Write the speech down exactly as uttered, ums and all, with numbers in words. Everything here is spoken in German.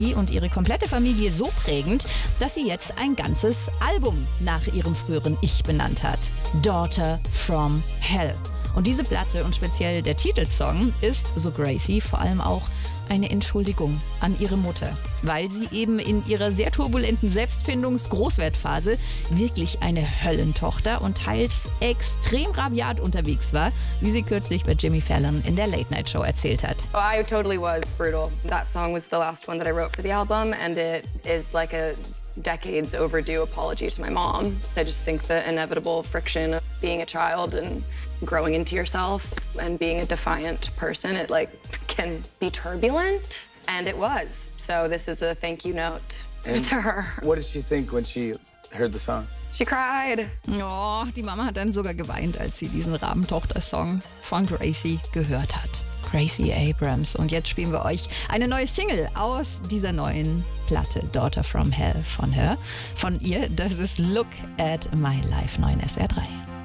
und ihre komplette Familie so prägend, dass sie jetzt ein ganzes Album nach ihrem früheren Ich benannt hat. Daughter from Hell. Und diese Platte und speziell der Titelsong ist, so Gracie, vor allem auch eine Entschuldigung an ihre Mutter, weil sie eben in ihrer sehr turbulenten Selbstfindungs-Großwertphase wirklich eine Höllentochter und teils extrem rabiat unterwegs war, wie sie kürzlich bei Jimmy Fallon in der Late-Night-Show erzählt hat. Oh, I totally was brutal. That song was the last one that I wrote for the album, and it is like a decades overdue apology to my mom. I just think the inevitable friction of being a child and growing into yourself and being a defiant person, it like can be turbulent, and it was. So this is a thank you note and to her. What did she think when she heard the song? She cried. Oh, die Mama hat dann sogar geweint, als sie diesen Rabentochter-Song von Gracie gehört hat. Gracie Abrams. Und jetzt spielen wir euch eine neue Single aus dieser neuen Platte, Daughter from Hell von her. Von ihr, das ist Look at My Life, neun S W R drei.